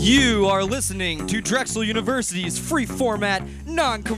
You are listening to Drexel University's free format, non